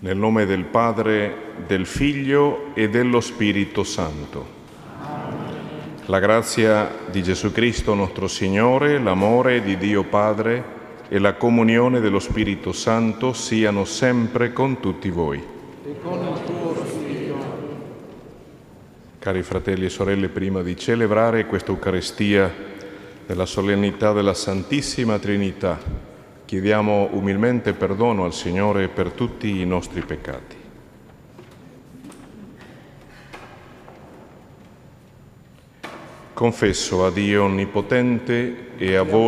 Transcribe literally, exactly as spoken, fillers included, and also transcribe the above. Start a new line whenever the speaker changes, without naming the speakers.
Nel nome del Padre, del Figlio e dello Spirito Santo. La grazia di Gesù Cristo nostro Signore, l'amore di Dio Padre e la comunione dello Spirito Santo siano sempre con tutti voi.
E con il tuo Spirito.
Cari fratelli e sorelle, prima di celebrare questa Eucaristia nella solennità della Santissima Trinità, chiediamo umilmente perdono al Signore per tutti i nostri peccati. Confesso a Dio Onnipotente e a voi